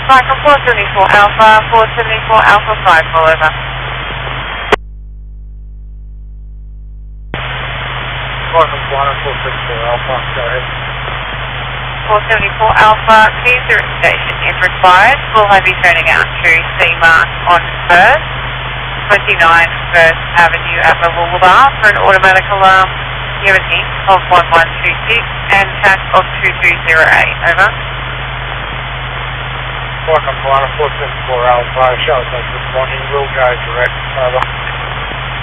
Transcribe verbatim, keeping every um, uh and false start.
Cycle four seventy-four Alpha, four seventy-four Alpha five, full over. Cycle one and four seventy-four Alpha, go ahead. four seventy-four Alpha, clear through station, if required, will I be turning out to C mark on first, twenty-nine First Avenue at the Woolbar for an automatic alarm, give an ink of one one two six and tax of two two zero eight, over. Cycle one and four seventy-four Alpha, show us responding, we'll go direct, over.